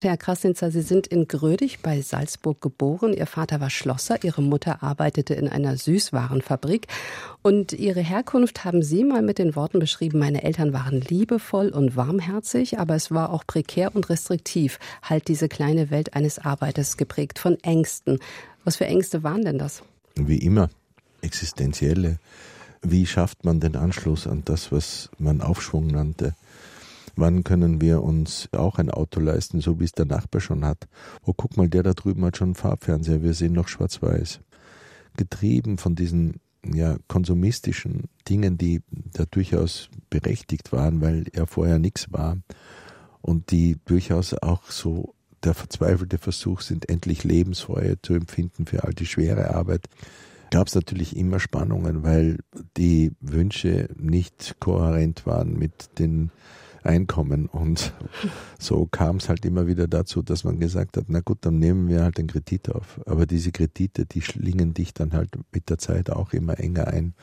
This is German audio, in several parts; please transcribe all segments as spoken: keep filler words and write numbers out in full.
Herr Krasnitzer, Sie sind in Grödig bei Salzburg geboren. Ihr Vater war Schlosser, Ihre Mutter arbeitete in einer Süßwarenfabrik. Und Ihre Herkunft haben Sie mal mit den Worten beschrieben: Meine Eltern waren liebevoll und warmherzig, aber es war auch prekär und restriktiv. Halt diese kleine Welt eines Arbeiters, geprägt von Ängsten. Was für Ängste waren denn das? Wie immer, existenzielle. Wie schafft man den Anschluss an das, was man Aufschwung nannte? Wann können wir uns auch ein Auto leisten, so wie es der Nachbar schon hat? Oh, guck mal, der da drüben hat schon einen Farbfernseher, wir sehen noch schwarz-weiß. Getrieben von diesen ja, konsumistischen Dingen, die da durchaus berechtigt waren, weil ja vorher nichts war und die durchaus auch so der verzweifelte Versuch sind, endlich Lebensfreude zu empfinden für all die schwere Arbeit, gab es natürlich immer Spannungen, weil die Wünsche nicht kohärent waren mit den Einkommen, und so kam es halt immer wieder dazu, dass man gesagt hat, na gut, dann nehmen wir halt den Kredit auf. Aber diese Kredite, die schlingen dich dann halt mit der Zeit auch immer enger ein.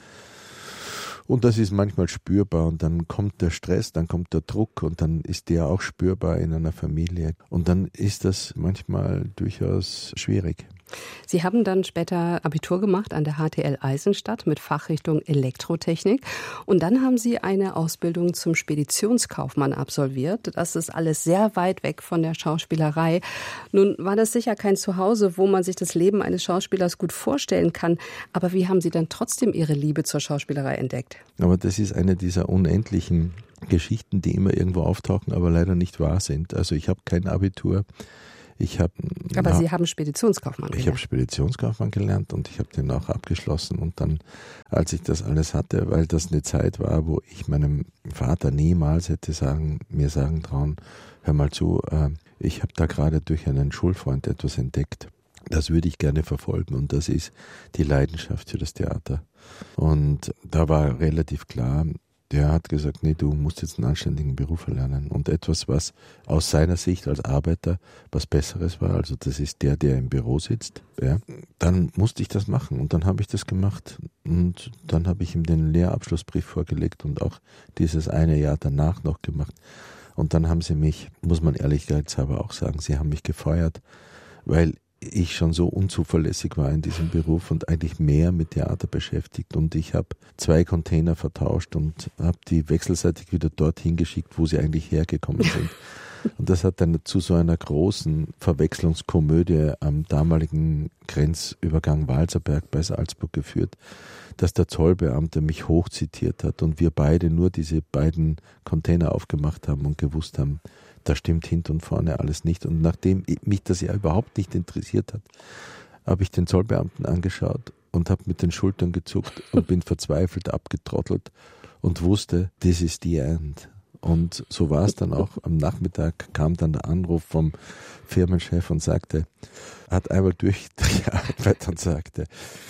Und das ist manchmal spürbar, und dann kommt der Stress, dann kommt der Druck, und dann ist der auch spürbar in einer Familie. Und dann ist das manchmal durchaus schwierig. Sie haben dann später Abitur gemacht an der H T L Eisenstadt mit Fachrichtung Elektrotechnik. Und dann haben Sie eine Ausbildung zum Speditionskaufmann absolviert. Das ist alles sehr weit weg von der Schauspielerei. Nun war das sicher kein Zuhause, wo man sich das Leben eines Schauspielers gut vorstellen kann. Aber wie haben Sie dann trotzdem Ihre Liebe zur Schauspielerei entdeckt? Aber das ist eine dieser unendlichen Geschichten, die immer irgendwo auftauchen, aber leider nicht wahr sind. Also ich habe kein Abitur. Ich hab, Aber na, Sie haben Speditionskaufmann gelernt. Ich habe Speditionskaufmann gelernt und ich habe den auch abgeschlossen. Und dann, als ich das alles hatte, weil das eine Zeit war, wo ich meinem Vater niemals hätte sagen, mir sagen trauen, hör mal zu, äh, ich habe da gerade durch einen Schulfreund etwas entdeckt. Das würde ich gerne verfolgen, und das ist die Leidenschaft für das Theater. Und da war relativ klar, der hat gesagt, nee, du musst jetzt einen anständigen Beruf erlernen, und etwas, was aus seiner Sicht als Arbeiter was Besseres war, also das ist der, der im Büro sitzt, ja, dann musste ich das machen, und dann habe ich das gemacht, und dann habe ich ihm den Lehrabschlussbrief vorgelegt und auch dieses eine Jahr danach noch gemacht, und dann haben sie mich, muss man ehrlichkeitshalber auch sagen, sie haben mich gefeuert, weil ich schon so unzuverlässig war in diesem Beruf und eigentlich mehr mit Theater beschäftigt, und ich habe zwei Container vertauscht und habe die wechselseitig wieder dorthin geschickt, wo sie eigentlich hergekommen sind. Und das hat dann zu so einer großen Verwechslungskomödie am damaligen Grenzübergang Walserberg bei Salzburg geführt, dass der Zollbeamte mich hochzitiert hat und wir beide nur diese beiden Container aufgemacht haben und gewusst haben, da stimmt hinten und vorne alles nicht. Und nachdem mich das ja überhaupt nicht interessiert hat, habe ich den Zollbeamten angeschaut und habe mit den Schultern gezuckt und bin verzweifelt abgetrottelt und wusste, this is the end. Und so war es dann auch. Am Nachmittag kam dann der Anruf vom Firmenchef und sagte, hat einmal durchgearbeitet und sagte,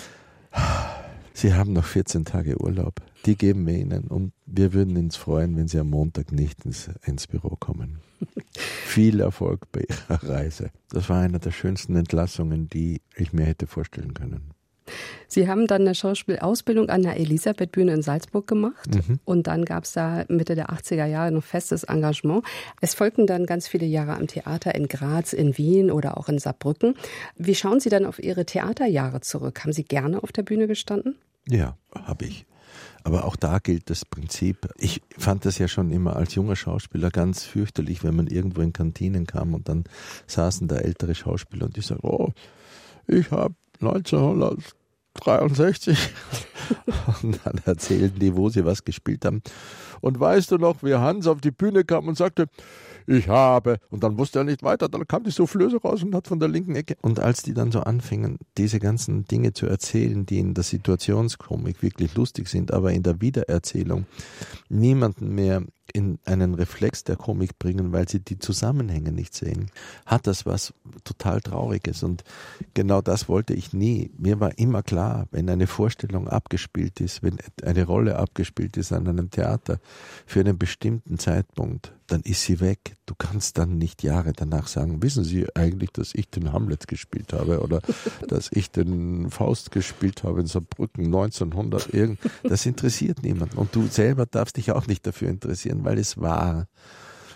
Sie haben noch vierzehn Tage Urlaub, die geben wir Ihnen, und wir würden uns freuen, wenn Sie am Montag nicht ins, ins Büro kommen. Viel Erfolg bei Ihrer Reise. Das war eine der schönsten Entlassungen, die ich mir hätte vorstellen können. Sie haben dann eine Schauspielausbildung an der Elisabeth-Bühne in Salzburg gemacht, mhm. und dann gab es da Mitte der achtziger Jahre noch festes Engagement. Es folgten dann ganz viele Jahre am Theater in Graz, in Wien oder auch in Saarbrücken. Wie schauen Sie dann auf Ihre Theaterjahre zurück? Haben Sie gerne auf der Bühne gestanden? Ja, habe ich. Aber auch da gilt das Prinzip. Ich fand das ja schon immer als junger Schauspieler ganz fürchterlich, wenn man irgendwo in Kantinen kam und dann saßen da ältere Schauspieler und die sagen, oh, ich habe neunzehnhundertdreiundsechzig und dann erzählen die, wo sie was gespielt haben. Und weißt du noch, wie Hans auf die Bühne kam und sagte, ich habe, und dann wusste er nicht weiter, dann kam die Soufflöse raus und hat von der linken Ecke. Und als die dann so anfingen, diese ganzen Dinge zu erzählen, die in der Situationskomik wirklich lustig sind, aber in der Wiedererzählung niemanden mehr in einen Reflex der Komik bringen, weil sie die Zusammenhänge nicht sehen, hat das was total Trauriges. Und genau das wollte ich nie. Mir war immer klar, wenn eine Vorstellung abgespielt ist, wenn eine Rolle abgespielt ist an einem Theater für einen bestimmten Zeitpunkt, dann ist sie weg. Du kannst dann nicht Jahre danach sagen, wissen Sie eigentlich, dass ich den Hamlet gespielt habe oder dass ich den Faust gespielt habe in Saarbrücken neunzehnhundert irgend. Das interessiert niemanden. Und du selber darfst dich auch nicht dafür interessieren, weil es war.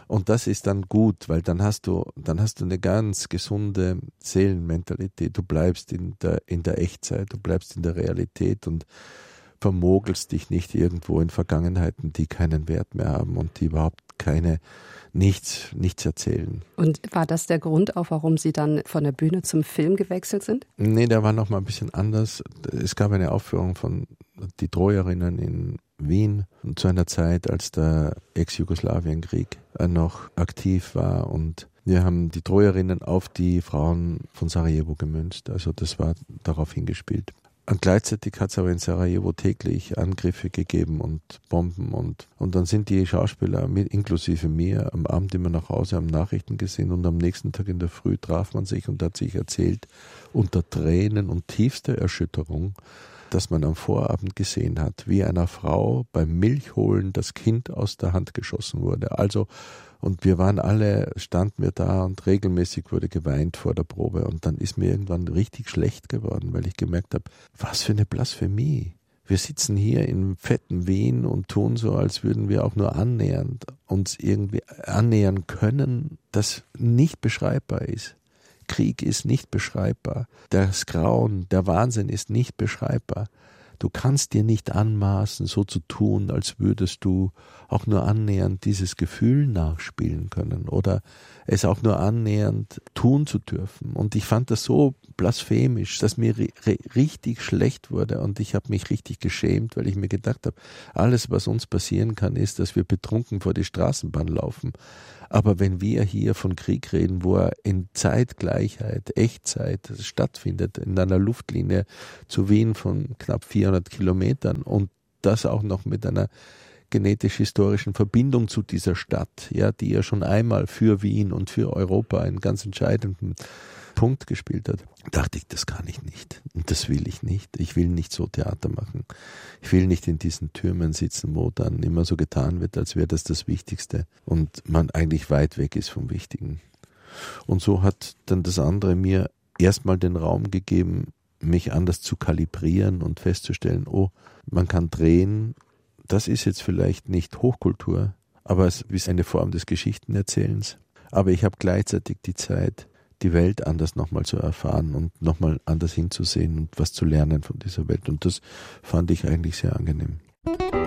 Und das ist dann gut, weil dann hast du, dann hast du eine ganz gesunde Seelenmentalität. Du bleibst in der, in der Echtzeit, du bleibst in der Realität und vermogelst dich nicht irgendwo in Vergangenheiten, die keinen Wert mehr haben und die überhaupt keine, nichts, nichts erzählen. Und war das der Grund auch, warum Sie dann von der Bühne zum Film gewechselt sind? Nee, der war noch mal ein bisschen anders. Es gab eine Aufführung von Die Trojerinnen in Wien zu einer Zeit, als der Ex-Jugoslawienkrieg noch aktiv war, und wir haben die Trojerinnen auf die Frauen von Sarajevo gemünzt. Also das war darauf hingespielt. Und gleichzeitig hat es aber in Sarajevo täglich Angriffe gegeben und Bomben und, und dann sind die Schauspieler mit, inklusive mir am Abend immer nach Hause, haben Nachrichten gesehen und am nächsten Tag in der Früh traf man sich und hat sich erzählt, unter Tränen und tiefster Erschütterung, dass man am Vorabend gesehen hat, wie einer Frau beim Milchholen das Kind aus der Hand geschossen wurde. Also, und wir waren alle, standen wir da und regelmäßig wurde geweint vor der Probe. Und dann ist mir irgendwann richtig schlecht geworden, weil ich gemerkt habe, was für eine Blasphemie. Wir sitzen hier in fetten Wien und tun so, als würden wir auch nur annähernd uns irgendwie annähern können, das nicht beschreibbar ist. Krieg ist nicht beschreibbar. Das Grauen, der Wahnsinn ist nicht beschreibbar. Du kannst dir nicht anmaßen, so zu tun, als würdest du auch nur annähernd dieses Gefühl nachspielen können oder es auch nur annähernd tun zu dürfen. Und ich fand das so blasphemisch, dass mir richtig schlecht wurde und ich habe mich richtig geschämt, weil ich mir gedacht habe, alles, was uns passieren kann, ist, dass wir betrunken vor die Straßenbahn laufen. Aber wenn wir hier von Krieg reden, wo er in Zeitgleichheit, Echtzeit stattfindet, in einer Luftlinie zu Wien von knapp vierhundert Kilometern und das auch noch mit einer genetisch-historischen Verbindung zu dieser Stadt, ja, die ja schon einmal für Wien und für Europa einen ganz entscheidenden Punkt gespielt hat, dachte ich, das kann ich nicht und das will ich nicht. Ich will nicht so Theater machen. Ich will nicht in diesen Türmen sitzen, wo dann immer so getan wird, als wäre das das Wichtigste und man eigentlich weit weg ist vom Wichtigen. Und so hat dann das andere mir erstmal den Raum gegeben, mich anders zu kalibrieren und festzustellen, oh, man kann drehen, das ist jetzt vielleicht nicht Hochkultur, aber es ist eine Form des Geschichtenerzählens. Aber ich habe gleichzeitig die Zeit, die Welt anders nochmal zu erfahren und nochmal anders hinzusehen und was zu lernen von dieser Welt. Und das fand ich eigentlich sehr angenehm.